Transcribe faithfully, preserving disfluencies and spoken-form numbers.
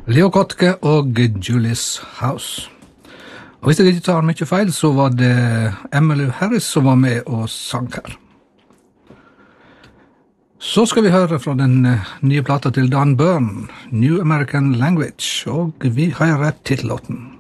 Leo Kottke og Julius House. Og hvis jeg ikke tar mye feil, så var det Emmylou Harris som var med og sang her. Så skal vi høre fra den nye plata til Dan Byrne, New American Language, og vi har rett til låten.